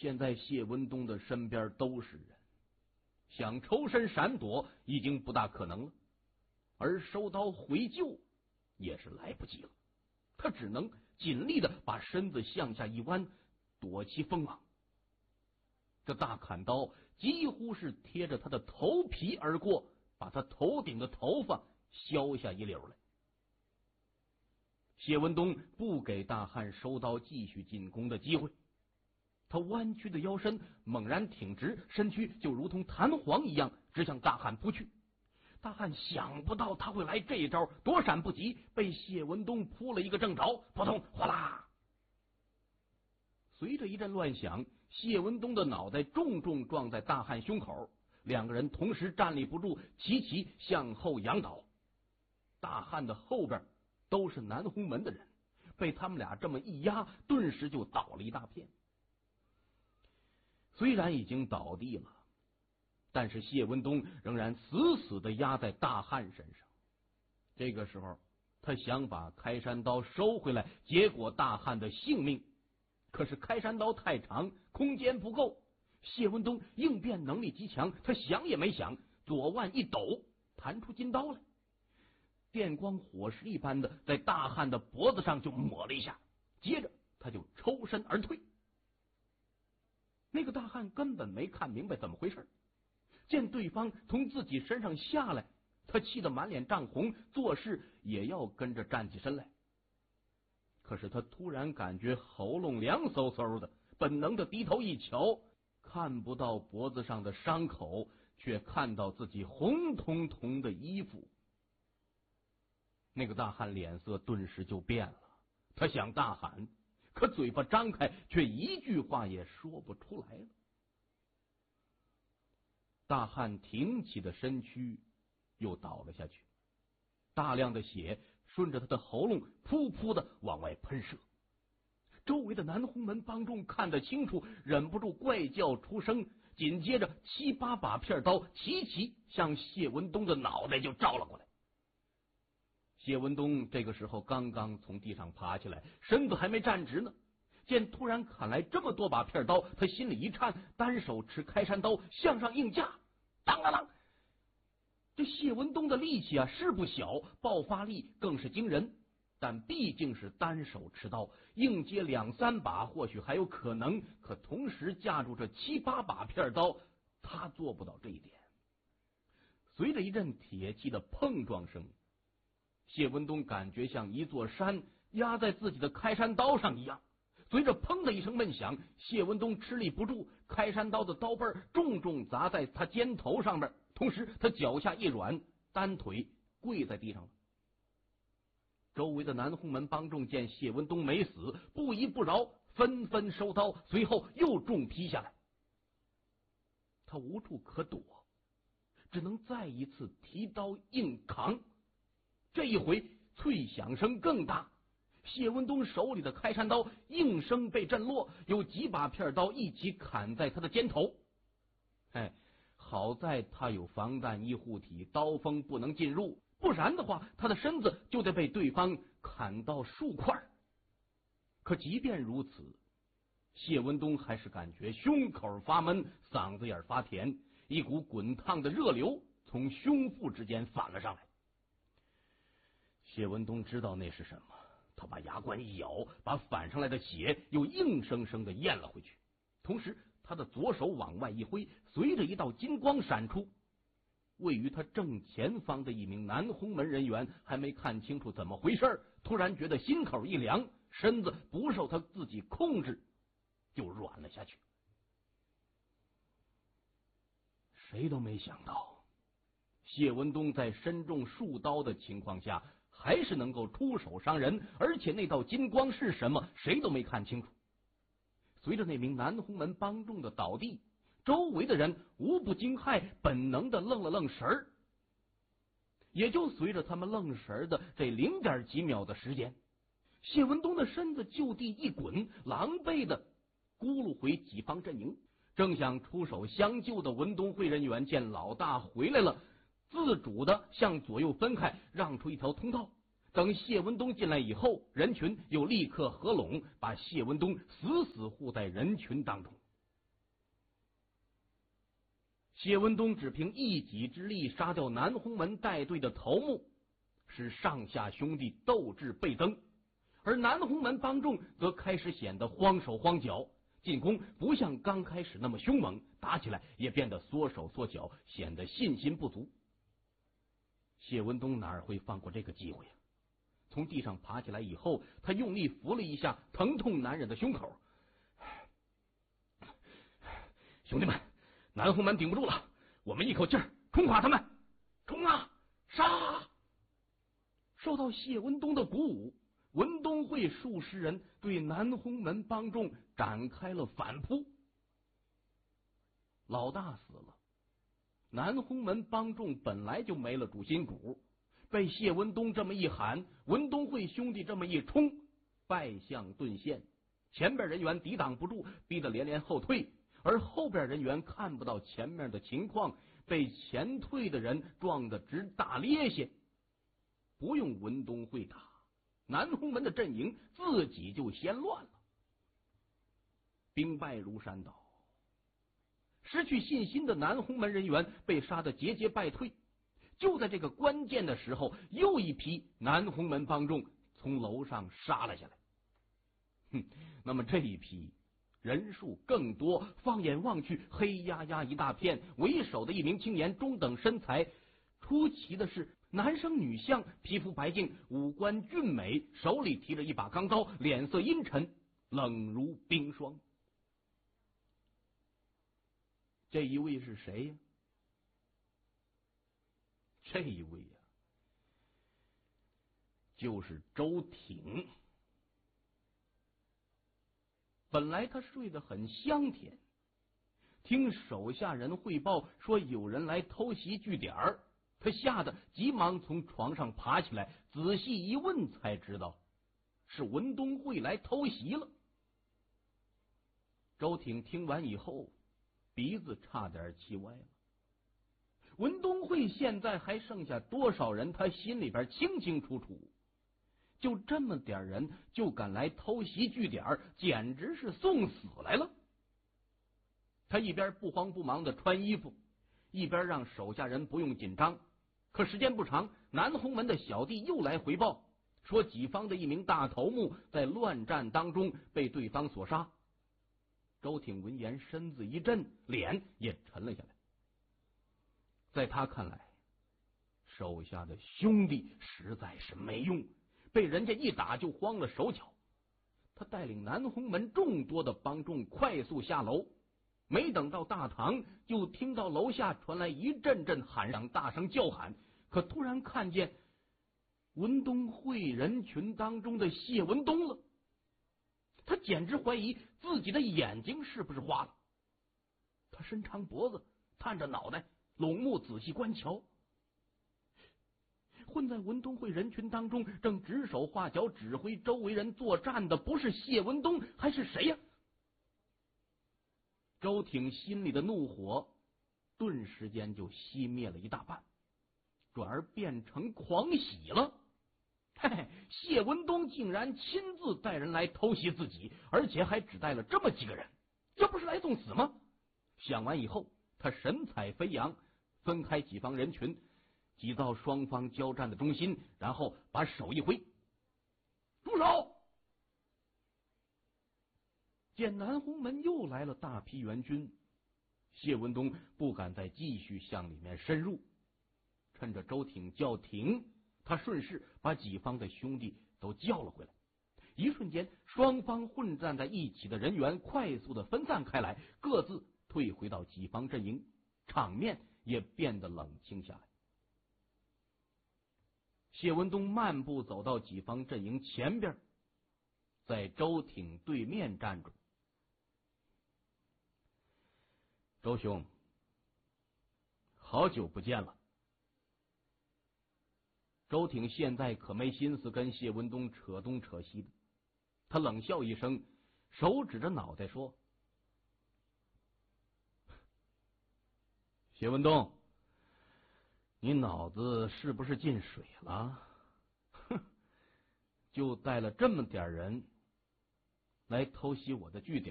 现在谢文东的身边都是人，想抽身闪躲已经不大可能了，而收刀回救也是来不及了。他只能尽力的把身子向下一弯，躲其锋芒。这大砍刀几乎是贴着他的头皮而过，把他头顶的头发削下一绺来。谢文东不给大汉收刀继续进攻的机会，他弯曲的腰身猛然挺直，身躯就如同弹簧一样直向大汉扑去。大汉想不到他会来这一招，躲闪不及，被谢文东扑了一个正着，扑通哗啦。随着一阵乱响，谢文东的脑袋重重撞在大汉胸口，两个人同时站立不住，齐齐向后仰倒。大汉的后边都是南红门的人，被他们俩这么一压，顿时就倒了一大片。虽然已经倒地了，但是谢文东仍然死死地压在大汉身上。这个时候他想把开山刀收回来，结果大汉的性命。可是开山刀太长，空间不够，谢文东应变能力极强，他想也没想，左腕一抖，弹出金刀来，电光火石一般的在大汉的脖子上就抹了一下，接着他就抽身而退。那个大汉根本没看明白怎么回事，见对方从自己身上下来，他气得满脸涨红，做事也要跟着站起身来。可是他突然感觉喉咙凉飕飕的，本能的低头一瞧，看不到脖子上的伤口，却看到自己红彤彤的衣服。那个大汉脸色顿时就变了，他想大喊，可嘴巴张开，却一句话也说不出来了。大汉挺起的身躯又倒了下去，大量的血顺着他的喉咙噗噗的往外喷射。周围的南红门帮众看得清楚，忍不住怪叫出声，紧接着7、8把片刀齐齐向谢文东的脑袋就照了过来。谢文东这个时候刚刚从地上爬起来，身子还没站直呢，见突然砍来这么多把片刀，他心里一颤，单手持开山刀向上硬架，当当当。这谢文东的力气是不小，爆发力更是惊人，但毕竟是单手持刀，硬接2、3把或许还有可能，可同时架住这7、8把片刀，他做不到这一点。随着一阵铁器的碰撞声，谢文东感觉像一座山压在自己的开山刀上一样，随着砰的一声闷响，谢文东吃力不住，开山刀的刀背重重砸在他肩头上面，同时他脚下一软，单腿跪在地上了。周围的南红门帮众见谢文东没死，不依不饶，纷纷收刀，随后又重劈下来。他无处可躲，只能再一次提刀硬扛。这一回脆响声更大，谢文东手里的开山刀应声被震落，有几把片刀一起砍在他的肩头。好在他有防弹衣护体，刀锋不能进入，不然的话他的身子就得被对方砍到数块。可即便如此，谢文东还是感觉胸口发闷，嗓子眼发甜，一股滚烫的热流从胸腹之间反了上来。谢文东知道那是什么，他把牙关一咬，把反上来的血又硬生生的咽了回去，同时他的左手往外一挥，随着一道金光闪出，位于他正前方的一名南红门人员还没看清楚怎么回事，突然觉得心口一凉，身子不受他自己控制就软了下去。谁都没想到谢文东在身中数刀的情况下还是能够出手伤人，而且那道金光是什么谁都没看清楚。随着那名南红门帮众的倒地，周围的人无不惊骇，本能的愣了愣神儿。也就随着他们愣神的这0点几秒的时间，谢文东的身子就地一滚，狼狈的咕噜回己方阵营。正想出手相救的文东会人员见老大回来了，自主的向左右分开，让出一条通道。等谢文东进来以后，人群又立刻合拢，把谢文东死死护在人群当中。 谢文东只凭一己之力杀掉南红门带队的头目，使上下兄弟斗志倍增，而南红门帮众则开始显得慌手慌脚，进攻不像刚开始那么凶猛，打起来也变得缩手缩脚，显得信心不足。谢文东哪会放过这个机会呀？从地上爬起来以后，他用力扶了一下疼痛难忍的胸口。兄弟们，南红门顶不住了，我们一口气儿冲垮他们！冲啊！杀！受到谢文东的鼓舞，文东会数十人对南红门帮众展开了反扑。老大死了，南红门帮众本来就没了主心骨，被谢文东这么一喊，文东会兄弟这么一冲，败相顿现，前边人员抵挡不住，逼得连连后退，而后边人员看不到前面的情况，被前退的人撞得直打咧些。不用文东会打，南红门的阵营自己就先乱了，兵败如山倒。失去信心的南红门人员被杀得节节败退。就在这个关键的时候，又一批南红门帮众从楼上杀了下来。那么这一批人数更多，放眼望去，黑压压一大片。为首的一名青年，中等身材，出奇的是男生女相，皮肤白净，五官俊美，手里提着一把钢刀，脸色阴沉，冷如冰霜。这一位是谁呀？这一位呀，就是周挺。本来他睡得很香甜，听手下人汇报说有人来偷袭据点，他吓得急忙从床上爬起来，仔细一问才知道是文东会来偷袭了。周挺听完以后，鼻子差点气歪了。文东会现在还剩下多少人，他心里边清清楚楚。就这么点人就敢来偷袭据点，简直是送死来了。他一边不慌不忙的穿衣服，一边让手下人不用紧张。可时间不长，南红门的小弟又来回报，说己方的一名大头目在乱战当中被对方所杀。周挺闻言身子一震，脸也沉了下来。在他看来，手下的兄弟实在是没用，被人家一打就慌了手脚。他带领南红门众多的帮众快速下楼，没等到大堂，就听到楼下传来一阵阵喊嚷，大声叫喊。可突然看见文东会人群当中的谢文东了，他简直怀疑自己的眼睛是不是花了。他伸长脖子，探着脑袋，拢目仔细观瞧。混在文东会人群当中，正指手画脚指挥周围人作战的，不是谢文东还是谁呀？周挺心里的怒火顿时间就熄灭了一大半，转而变成狂喜了。嘿，谢文东竟然亲自带人来偷袭自己，而且还只带了这么几个人，这不是来送死吗？想完以后，他神采飞扬，分开几方人群，挤到双方交战的中心，然后把手一挥，住手！见南红门又来了大批援军，谢文东不敢再继续向里面深入，趁着周挺叫停，他顺势把己方的兄弟都叫了回来。一瞬间，双方混战在一起的人员快速的分散开来，各自退回到己方阵营，场面也变得冷清下来。谢文东漫步走到己方阵营前边，在周挺对面站住。周兄，好久不见了。周挺现在可没心思跟谢文东扯东扯西的，他冷笑一声，手指着脑袋说：谢文东，你脑子是不是进水了？哼，就带了这么点人来偷袭我的据点。